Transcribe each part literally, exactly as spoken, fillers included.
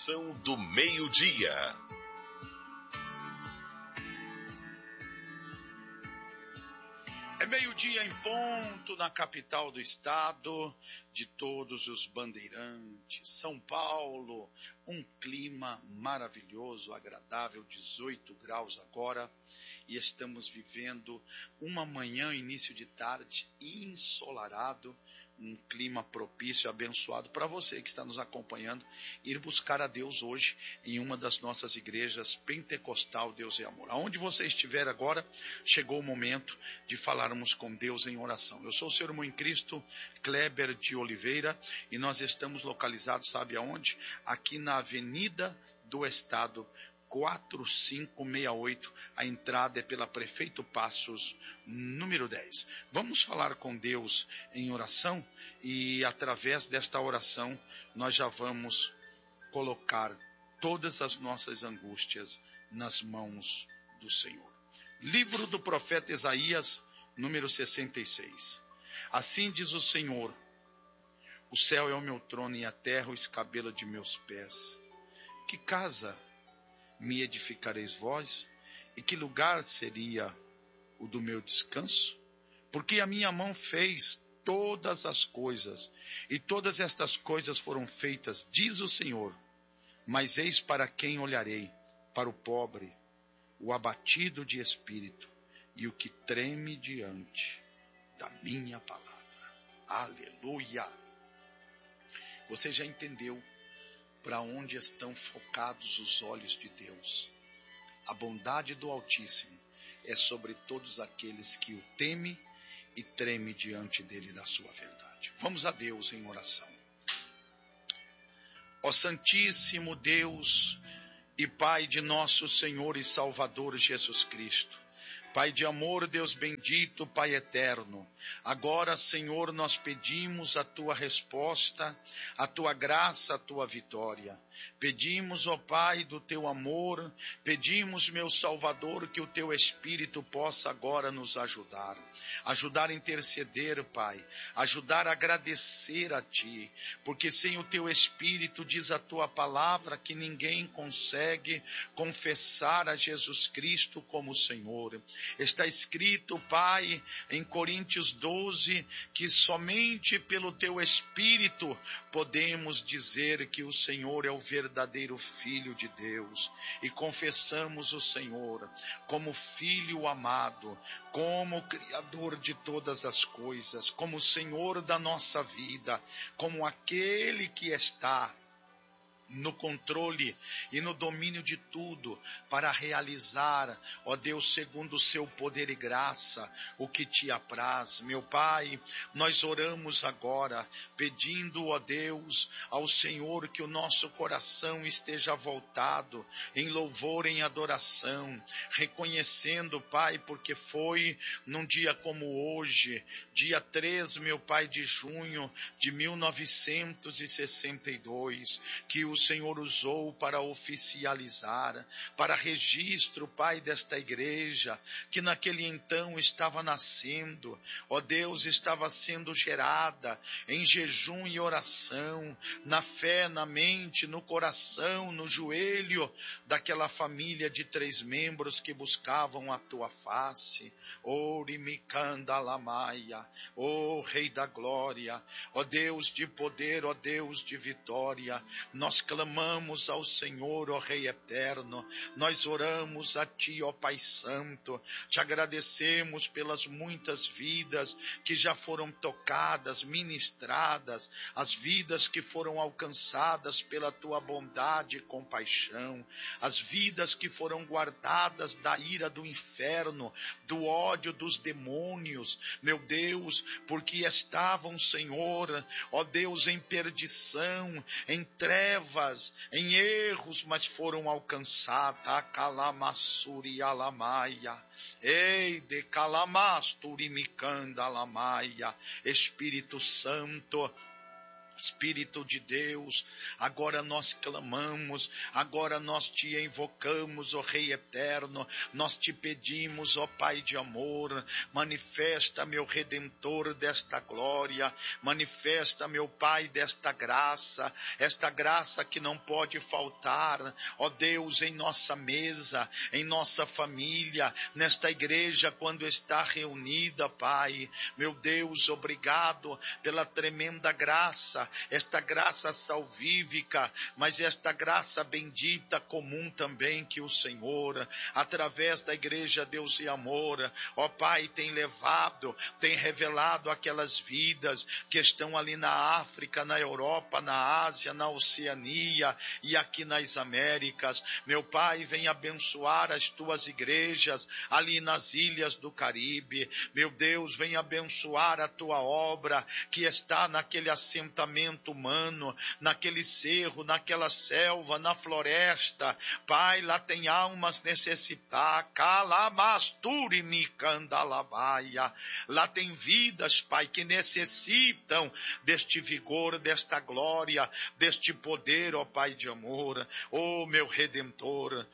Oração do meio-dia. É meio-dia em ponto na capital do estado, de todos os bandeirantes, São Paulo, um clima maravilhoso, agradável, dezoito graus agora, e estamos vivendo uma manhã, início de tarde, ensolarado, um clima propício e abençoado para você que está nos acompanhando, ir buscar a Deus hoje em uma das nossas igrejas pentecostal Deus é Amor. Aonde você estiver agora, chegou o momento de falarmos com Deus em oração. Eu sou o seu irmão em Cristo, Kleber de Oliveira, e nós estamos localizados, sabe aonde? Aqui na Avenida do Estado, quatro cinco seis oito, a entrada é pela Prefeito Passos, número dez. Vamos falar com Deus em oração e através desta oração nós já vamos colocar todas as nossas angústias nas mãos do Senhor. Livro do profeta Isaías, número sessenta e seis. Assim diz o Senhor: o céu é o meu trono e a terra o escabelo de meus pés. Que casa me edificareis vós, e que lugar seria o do meu descanso? Porque a minha mão fez todas as coisas, e todas estas coisas foram feitas, diz o Senhor. Mas eis para quem olharei: para o pobre, o abatido de espírito, e o que treme diante da minha palavra. Aleluia! Você já entendeu para onde estão focados os olhos de Deus? A bondade do Altíssimo é sobre todos aqueles que o temem e tremem diante dele da sua verdade. Vamos a Deus em oração. Ó Santíssimo Deus e Pai de nosso Senhor e Salvador Jesus Cristo, Pai de amor, Deus bendito, Pai eterno, agora, Senhor, nós pedimos a Tua resposta, a Tua graça, a Tua vitória. Pedimos, ó Pai, do Teu amor, pedimos, meu Salvador, que o Teu Espírito possa agora nos ajudar. Ajudar a interceder, Pai, ajudar a agradecer a Ti, porque sem o Teu Espírito, diz a Tua palavra, que ninguém consegue confessar a Jesus Cristo como Senhor. Está escrito, Pai, em Coríntios doze, que somente pelo Teu Espírito podemos dizer que o Senhor é o verdadeiro Filho de Deus. E confessamos o Senhor como Filho amado, como Criador de todas as coisas, como Senhor da nossa vida, como aquele que está no controle e no domínio de tudo, para realizar, ó Deus, segundo o seu poder e graça, o que te apraz. Meu Pai, nós oramos agora, pedindo, ó Deus, ao Senhor que o nosso coração esteja voltado em louvor, em adoração, reconhecendo, Pai, porque foi num dia como hoje, dia três, meu Pai, de junho de mil novecentos e sessenta e dois, que o Senhor usou para oficializar, para registro, Pai, desta igreja, que naquele então estava nascendo, ó Deus, estava sendo gerada em jejum e oração, na fé, na mente, no coração, no joelho daquela família de três membros que buscavam a Tua face. Orimicandalamaia, ó Rei da Glória, ó Deus de poder, ó Deus de vitória, nós clamamos ao Senhor, ó Rei eterno, nós oramos a Ti, ó Pai Santo, te agradecemos pelas muitas vidas que já foram tocadas, ministradas, as vidas que foram alcançadas pela Tua bondade e compaixão, as vidas que foram guardadas da ira do inferno, do ódio dos demônios, meu Deus, porque estavam, Senhor, ó Deus, em perdição, em trevas, em erros, mas foram alcançadas. Calamassuri alamaia, ei de calamasturi micanda alamaia. Espírito Santo, Espírito de Deus, agora nós clamamos, agora nós te invocamos, ó Rei eterno, nós te pedimos, ó Pai de amor, manifesta, meu Redentor, desta glória, manifesta, meu Pai, desta graça, esta graça que não pode faltar, ó Deus, em nossa mesa, em nossa família, nesta igreja quando está reunida, Pai. Meu Deus, obrigado pela tremenda graça, esta graça salvífica, mas esta graça bendita comum também que o Senhor, através da igreja Deus e Amor, ó Pai, tem levado, tem revelado aquelas vidas que estão ali na África, na Europa, na Ásia, na Oceania e aqui nas Américas. Meu Pai, vem abençoar as tuas igrejas ali nas ilhas do Caribe. Meu Deus, vem abençoar a tua obra que está naquele assentamento humano, naquele cerro, naquela selva, na floresta. Pai, lá tem almas necessitadas. Calamasturi mi candalabaia. Lá tem vidas, Pai, que necessitam deste vigor, desta glória, deste poder, ó Pai de amor, ó meu Redentor.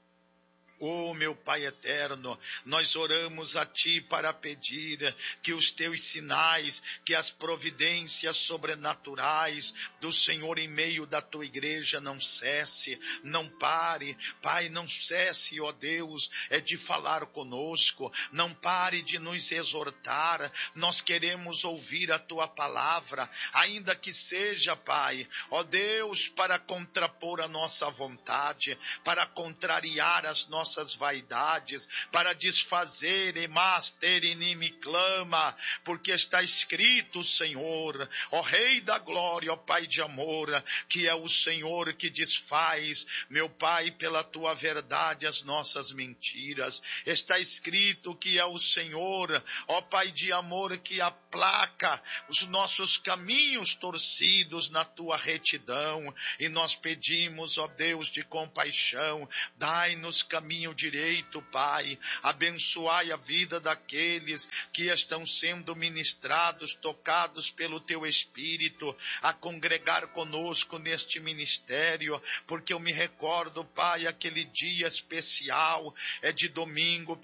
Oh, meu Pai eterno, nós oramos a Ti para pedir que os Teus sinais, que as providências sobrenaturais do Senhor em meio da Tua igreja não cesse, não pare. Pai, não cesse, ó Deus, é de falar conosco, não pare de nos exortar. Nós queremos ouvir a Tua palavra, ainda que seja, Pai, ó Deus, para contrapor a nossa vontade, para contrariar as nossas nossas vaidades, para desfazer e master inimi clama, porque está escrito, Senhor, ó Rei da glória, ó Pai de amor, que é o Senhor que desfaz, meu Pai, pela tua verdade as nossas mentiras. Está escrito que é o Senhor, ó Pai de amor, que aplaca os nossos caminhos torcidos na tua retidão, e nós pedimos, ó Deus de compaixão, dai-nos caminho direito, Pai, abençoai a vida daqueles que estão sendo ministrados, tocados pelo Teu Espírito, a congregar conosco neste ministério, porque eu me recordo, Pai, aquele dia especial, é de domingo